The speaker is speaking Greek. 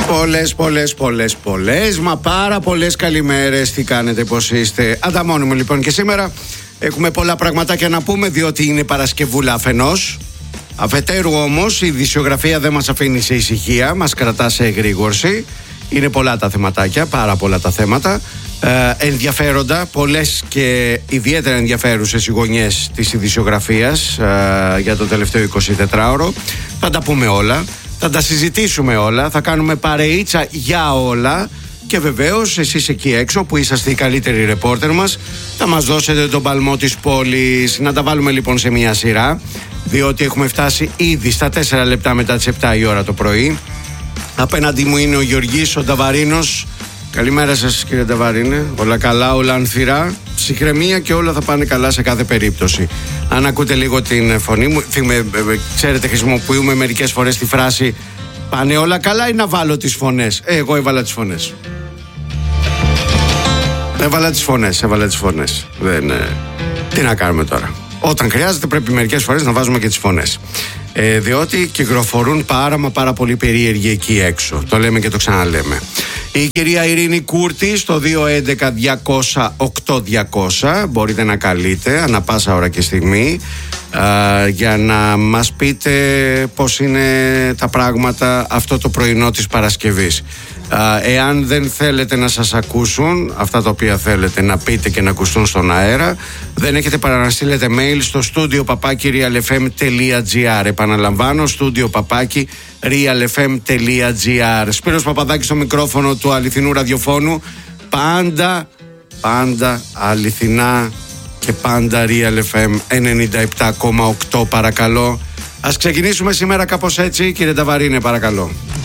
Πολλές, μα πάρα πολλές καλημέρες. Τι κάνετε, πώς είστε? Ανταμώνουμε λοιπόν και σήμερα. Έχουμε πολλά πραγματάκια να πούμε, διότι είναι Παρασκευούλα αφενός. Αφετέρου όμως η ειδησιογραφία δεν μας αφήνει σε ησυχία, μας κρατά σε εγρήγορση. Είναι πολλά τα θεματάκια, πάρα πολλά τα θέματα. Ενδιαφέροντα, πολλές και ιδιαίτερα ενδιαφέρουσες οι γωνιές της ειδησιογραφίας για το τελευταίο 24ωρο. Θα τα πούμε όλα, θα τα συζητήσουμε όλα, θα κάνουμε παρεΐτσα για όλα. Και βεβαίως εσείς εκεί έξω που είσαστε οι καλύτεροι ρεπόρτερ μας, θα μας δώσετε τον παλμό της πόλης. Να τα βάλουμε λοιπόν σε μια σειρά, διότι έχουμε φτάσει ήδη στα 4 λεπτά μετά τις 7 η ώρα το πρωί. Απέναντι μου είναι ο Γεωργής ο Νταβαρίνος. Καλημέρα σας κύριε Νταβαρίνε. Όλα καλά, όλα ανθυρά, ψυχραιμία και όλα θα πάνε καλά σε κάθε περίπτωση. Αν ακούτε λίγο την φωνή μου, ξέρετε χρησιμοποιούμε μερικές φορές τη φράση «πάνε όλα καλά» ή να βάλω τις φωνές? Εγώ έβαλα τις φωνές. Έβαλα τις φωνές. Τι να κάνουμε τώρα? Όταν χρειάζεται πρέπει μερικές φορές να βάζουμε και τις φωνές. Διότι κυκλοφορούν πάρα πολύ περίεργοι εκεί έξω. Το λέμε και το ξαναλέμε. Η κυρία Ειρήνη Κούρτη στο 211-200-8200 μπορείτε να καλείτε ανά πάσα ώρα και στιγμή για να μας πείτε πώς είναι τα πράγματα αυτό το πρωινό της Παρασκευής. Εάν δεν θέλετε να σας ακούσουν αυτά τα οποία θέλετε να πείτε και να ακουστούν στον αέρα, δεν έχετε παρά να στείλετε mail στο studio@realfm.gr. Επαναλαμβάνω, studio@realfm.gr. Σπύρος Παπαδάκης στο μικρόφωνο του αληθινού ραδιοφώνου. Πάντα αληθινά και πάντα Real FM 97,8 παρακαλώ. Ας ξεκινήσουμε σήμερα κάπως έτσι, κύριε Νταβαρίνε, παρακαλώ.